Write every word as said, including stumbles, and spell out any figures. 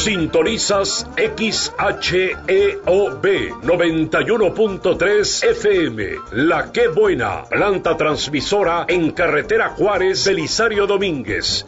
Sintonizas X H E O B noventa y uno punto tres F M, La Qué Buena, planta transmisora en carretera Juárez, Belisario Domínguez,